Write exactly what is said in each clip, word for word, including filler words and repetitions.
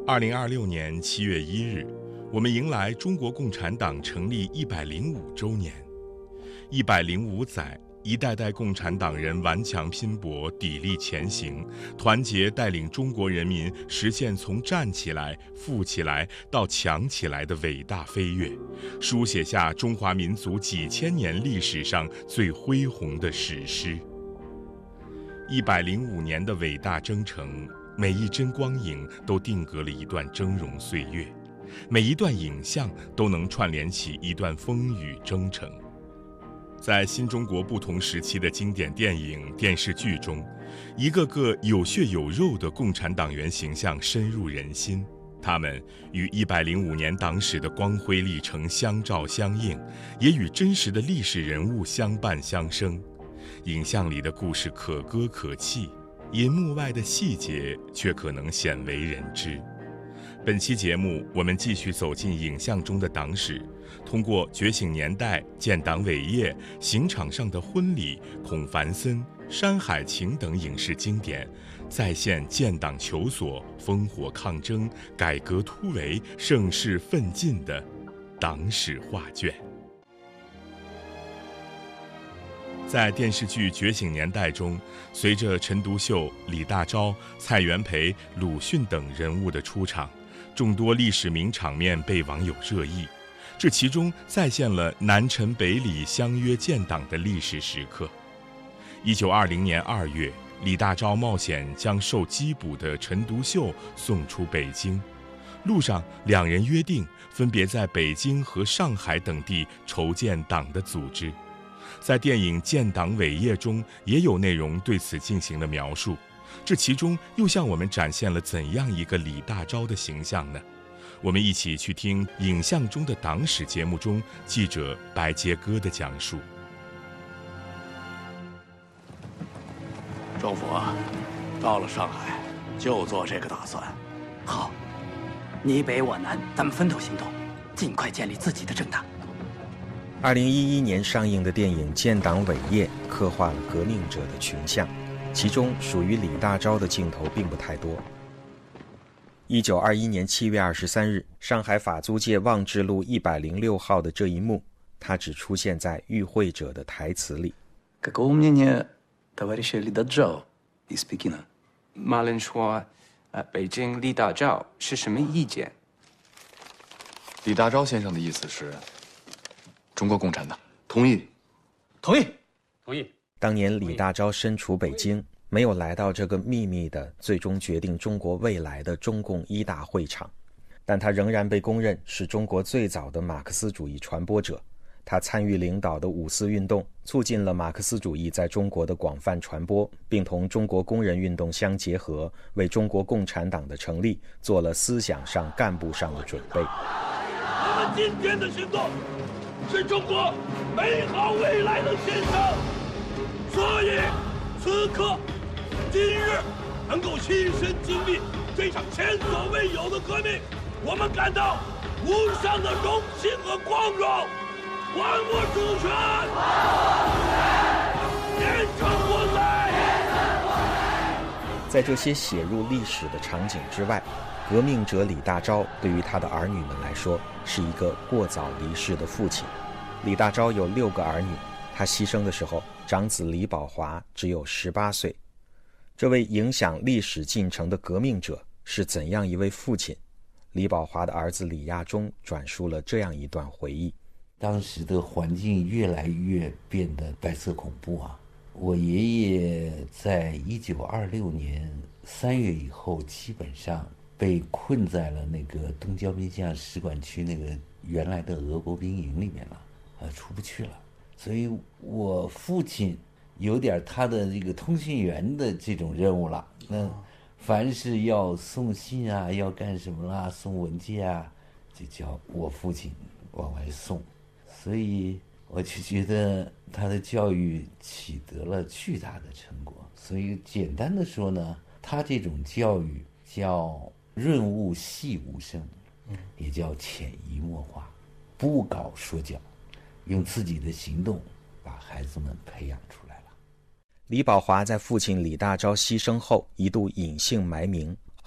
二零二六年七月一日，我们迎来中国共产党成立一百零五周年。一百零五载，一代代共产党人顽强拼搏，砥砺前行，团结带领中国人民实现从站起来、富起来到强起来的伟大飞跃，书写下中华民族几千年历史上最恢宏的史诗。一百零五年的伟大征程，每一帧光影都定格了一段峥嵘岁月，每一段影像都能串联起一段风雨征程。在新中国不同时期的经典电影、电视剧中，一个个有血有肉的共产党员形象深入人心，他们与一百零五年党史的光辉历程相照相映，也与真实的历史人物相伴相生。影像里的故事可歌可泣，银幕外的细节却可能鲜为人知。本期节目，我们继续走进影像中的党史，通过《觉醒年代》、建党伟业、刑场上的婚礼、孔繁森、山海情等影视经典，再现建党求索、烽火抗争、改革突围、盛世奋进的党史画卷。在电视剧《觉醒年代》中，随着陈独秀、李大钊、蔡元培、鲁迅等人物的出场，众多历史名场面被网友热议。这其中再现了南陈北李相约建党的历史时刻。一九二零年二月，李大钊冒险将受缉捕的陈独秀送出北京，路上两人约定分别在北京和上海等地筹建党的组织。在电影《建党伟业》中也有内容对此进行了描述，这其中又向我们展现了怎样一个李大钊的形象呢？我们一起去听影像中的党史节目中记者白杰哥的讲述。 政府啊，到了上海就做这个打算。 好，你北我南，咱们分头行动，尽快建立自己的政党。 二零一一年上映的电影《建党伟业》刻画了革命者的群像，其中属于李大钊的镜头并不太多。一九二一年七月二十三日，上海法租界望志路一百零六号的这一幕，他只出现在与会者的台词里。 Какого мнения товарища Ли Даджао из Пекина? Малин说，呃，北京李大钊是什么意见？ 李大钊先生的意思是，中国共产党同意， 同意， 同意。 当年李大钊身处北京，没有来到这个秘密的、最终决定中国未来的中共一大会场，但他仍然被公认是中国最早的马克思主义传播者。他参与领导的五四运动，促进了马克思主义在中国的广泛传播，并同中国工人运动相结合，为中国共产党的成立做了思想上、干部上的准备。 我们今天的行动是中国美好未来的献上，所以此刻今日能够亲身经历这场前所未有的革命，我们感到无上的荣幸和光荣。还我主权！延长国赛！ 在这些写入历史的场景之外，革命者李大钊对于他的儿女们来说是一个过早离世的父亲。李大钊有六个儿女，他牺牲的时候，长子李宝华只有十八岁。这位影响历史进程的革命者是怎样一位父亲？李宝华的儿子李亚中转述了这样一段回忆。 当时的环境越来越变得白色恐怖啊！我爷爷在一九二六年三月以后，基本上被困在了那个东交民巷使馆区那个原来的俄国兵营里面了，呃，出不去了。所以我父亲有点他的这个通讯员的这种任务了。那凡是要送信啊，要干什么啦，送文件啊，就叫我父亲往外送。所以我就觉得他的教育取得了巨大的成果。所以简单的说呢，他这种教育叫润物细无声，也叫潜移默化，不搞说教，用自己的行动把孩子们培养出来了。 李宝华在父亲李大钊牺牲后一度隐姓埋名，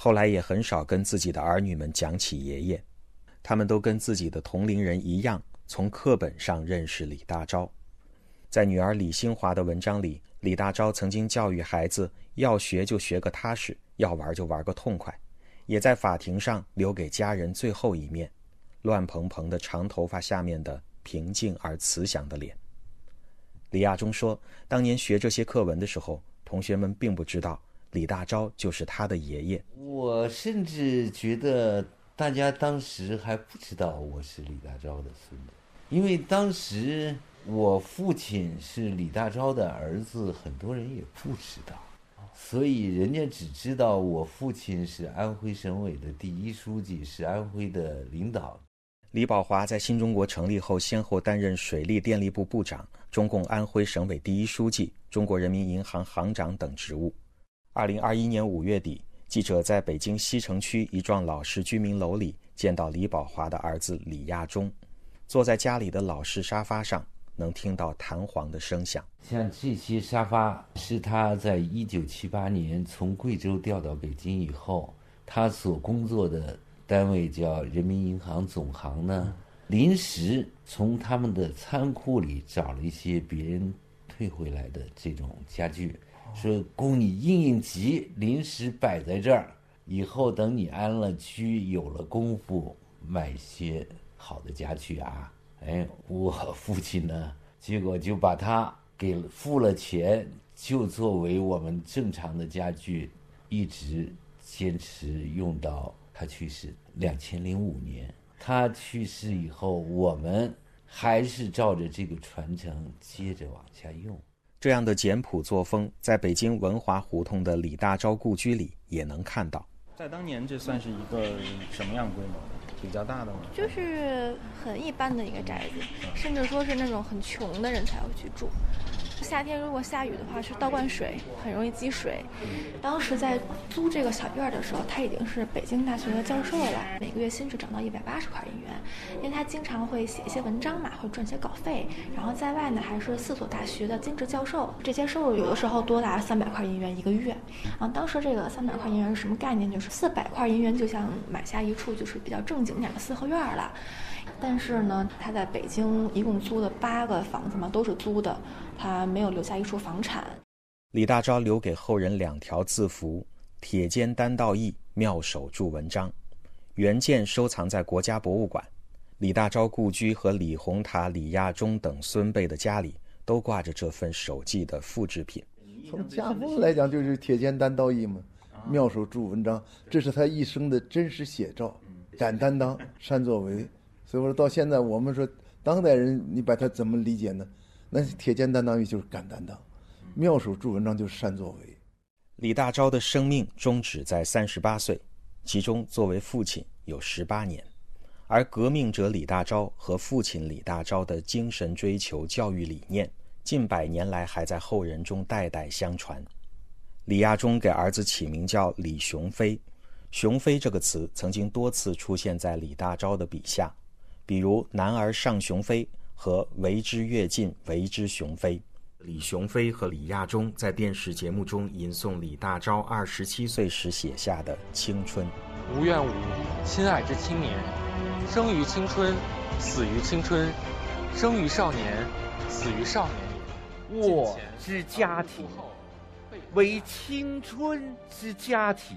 后来也很少跟自己的儿女们讲起爷爷，他们都跟自己的同龄人一样，从课本上认识李大钊。在女儿李新华的文章里，李大钊曾经教育孩子要学就学个踏实，要玩就玩个痛快，也在法庭上留给家人最后一面，乱蓬蓬的长头发下面的平静而慈祥的脸。李亚中说，当年学这些课文的时候，同学们并不知道李大钊就是他的爷爷。 我甚至觉得大家当时还不知道我是李大钊的孙子，因为当时我父亲是李大钊的儿子，很多人也不知道，所以人家只知道我父亲是安徽省委的第一书记，是安徽的领导。 李宝华在新中国成立后，先后担任水利电力部部长、中共安徽省委第一书记、中国人民银行行长等职务。二零二一年五月底，记者在北京西城区一幢老式居民楼里见到李宝华的儿子李亚中，坐在家里的老式沙发上，能听到弹簧的声响。 像这些沙发是他在一九七八年从贵州调到北京以后，他所工作的单位叫人民银行总行呢，临时从他们的仓库里找了一些别人退回来的这种家具，说供你应应急，临时摆在这儿，以后等你安了居，有了功夫，买些好的家具啊。哎，我父亲呢，结果就把他给付了钱，就作为我们正常的家具，一直坚持用到他去世两千零五年。他去世以后，我们还是照着这个传承接着往下用。 这样的简朴作风，在北京文华胡同的李大钊故居里也能看到。 在当年，这算是一个什么样规模？比较大的吗？ 就是很一般的一个宅子，甚至说是那种很穷的人才会去住。夏天如果下雨的话，是倒灌水，很容易积水。当时在租这个小院的时候，他已经是北京大学的教授了，每个月薪水涨到一百八十块银元，因为他经常会写一些文章嘛，会赚些稿费。然后在外呢，还是四所大学的兼职教授，这些收入有的时候多达三百块银元一个月。然后当时这个三百块银元是什么概念？就是四百块银元就像买下一处就是比较正经点的四合院了。但是呢，他在北京一共租的八个房子嘛，都是租的，他没有留下一处房产。 李大钊留给后人两条字符：铁肩担道义，妙手著文章。原件收藏在国家博物馆。李大钊故居和李洪塔、李亚中等孙辈的家里都挂着这份手记的复制品。 从家风来讲，就是铁肩担道义嘛，妙手著文章，这是他一生的真实写照。敢担当，善作为。所以说到现在，我们说当代人，你把它怎么理解呢？那铁肩担当义就是敢担当，妙手著文章就是善作为。 李大钊的生命终止在三十八岁，其中作为父亲有十八年，而革命者李大钊和父亲李大钊的精神追求、教育理念，近百年来还在后人中代代相传。李亚中给儿子起名叫李雄飞，雄飞这个词曾经多次出现在李大钊的笔下，比如男儿上雄飞和为之跃进，为之雄飞。李雄飞和李亚中在电视节目中吟诵李大钊二十七岁时写下的《青春》。 无怨无，亲爱之青年，生于青春，死于青春，生于少年，死于少年。 我之家庭，为青春之家庭；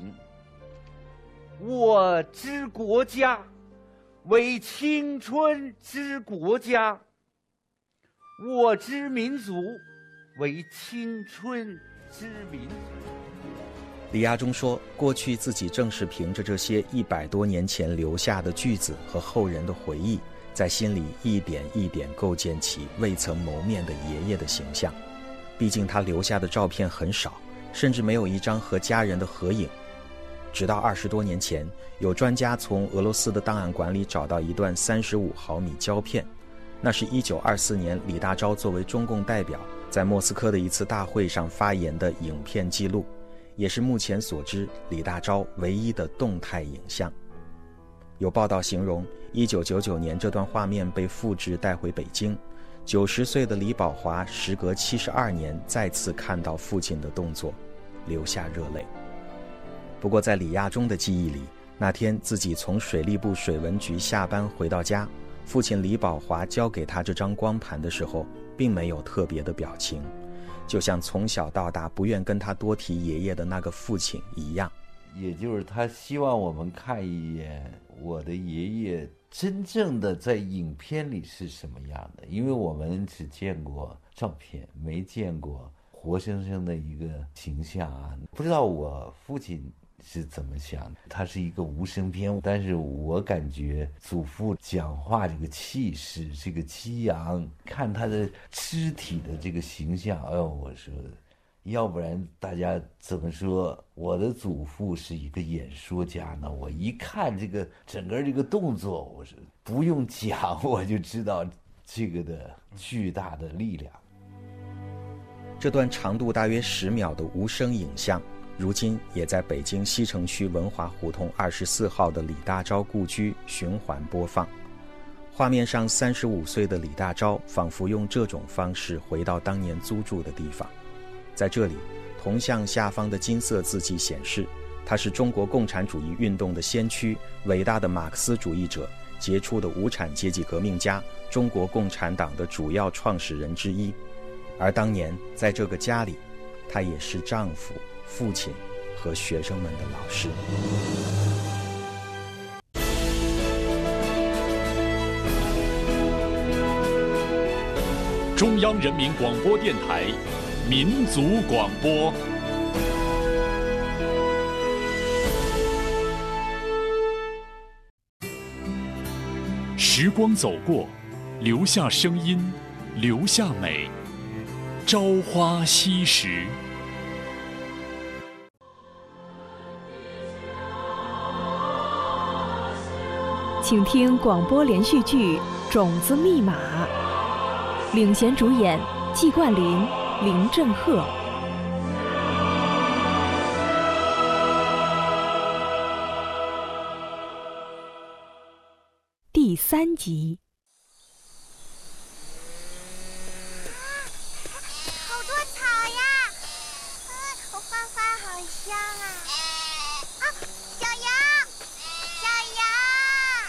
我之国家，为青春之国家；我之民族，为青春之民族。 李亚中说，过去自己正是凭着这些一百多年前留下的句子和后人的回忆，在心里一点一点构建起未曾谋面的爷爷的形象。毕竟他留下的照片很少，甚至没有一张和家人的合影。直到二十多年前，有专家从俄罗斯的档案馆里找到一段三十五毫米胶片，那是一九二四年李大钊作为中共代表在莫斯科的一次大会上发言的影片记录，也是目前所知李大钊唯一的动态影像。有报道形容，一九九九年这段画面被复制带回北京，九十岁的李宝华时隔七十二年再次看到父亲的动作，流下热泪。 不过在李亚中的记忆里，那天自己从水利部水文局下班回到家，父亲李宝华交给他这张光盘的时候，并没有特别的表情，就像从小到大不愿跟他多提爷爷的那个父亲一样。 也就是他希望我们看一眼我的爷爷真正的在影片里是什么样的，因为我们只见过照片，没见过活生生的一个形象啊。不知道我父亲是怎么想的，他是一个无声片，但是我感觉祖父讲话这个气势，这个激昂，看他的肢体的这个形象，哎呦，我说要不然大家怎么说我的祖父是一个演说家呢？我一看这个整个这个动作，我说不用讲我就知道这个的巨大的力量。 这段长度大约十秒的无声影像，如今也在北京西城区文华胡同二十四号的李大钊故居循环播放。画面上三十五岁的李大钊仿佛用这种方式回到当年租住的地方。在这里，铜像下方的金色字迹显示，他是中国共产主义运动的先驱，伟大的马克思主义者，杰出的无产阶级革命家，中国共产党的主要创始人之一。而当年在这个家里，他也是丈夫、父亲和学生们的老师。 中央人民广播电台民族广播。时光走过，留下声音，留下美。朝花夕拾。 请听广播连续剧《种子密码》，领衔主演季冠霖、林正赫。第三集。 好多草呀！啊，花花好香啊！啊，小羊，小羊，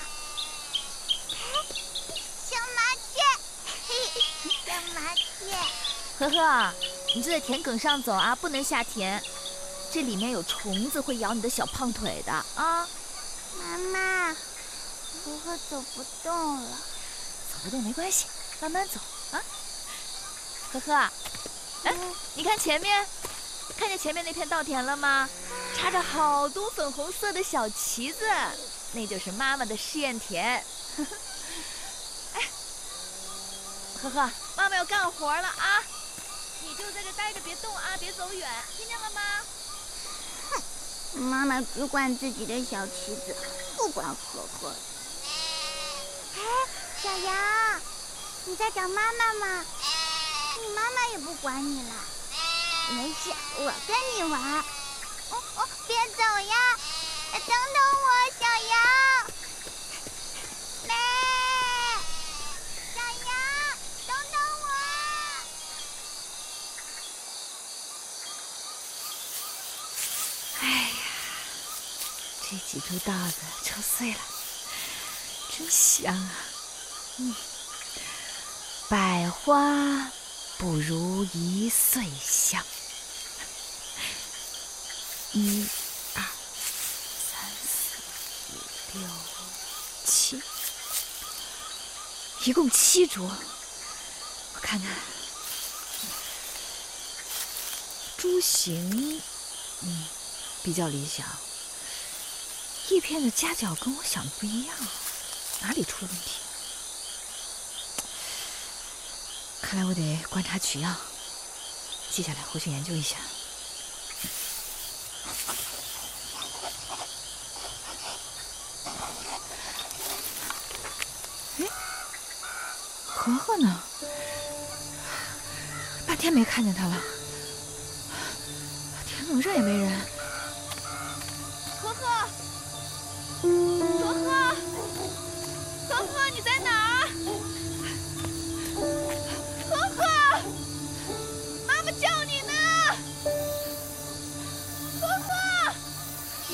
小麻雀，小麻雀。 呵呵，你就在田埂上走啊，不能下田，这里面有虫子会咬你的小胖腿的啊。 妈妈，呵呵走不动了。 走不动没关系，慢慢走啊。呵呵。哎，你看前面，看见前面那片稻田了吗？插着好多粉红色的小旗子，那就是妈妈的试验田。哎，呵呵，妈妈要干活了啊！你就在这待着，别动啊，别走远，听见了吗？ 哼，妈妈只管自己的小旗子，不管呵呵的。哎，小羊，你在找妈妈吗？你妈妈也不管你了。没事，我跟你玩。哦哦，别走呀！等等我，小羊。妹，小羊，等等我。 哎呀，这几株稻子抽碎了，真香啊！嗯，百花不如一岁香。一、二、三、四、五、六、七，一共七株。我看看，株形，嗯，比较理想。叶片的夹角跟我想的不一样，哪里出了问题？看来我得观察取样，记下来回去研究一下。哎，和和呢？半天没看见他了，田埂上也没人。和和，和和，和和，你在哪儿？